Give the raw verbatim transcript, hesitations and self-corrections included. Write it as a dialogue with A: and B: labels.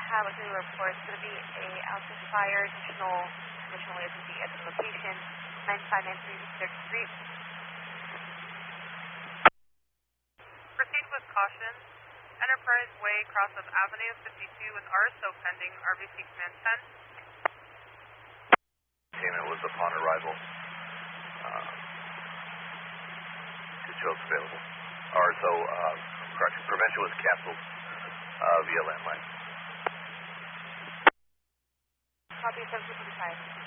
A: have a new report. It's going to be a Altus fire. Additional additional is going to be at the location, nine five nine three third Street.
B: Proceed with caution. Enterprise Way, cross of Avenue fifty-two with R S O pending, R V C command ten.
C: Payment was upon arrival. Uh, two chokes available. R S O, uh, correction, prevention was canceled uh, via landline.
A: Copy seven fifty-five.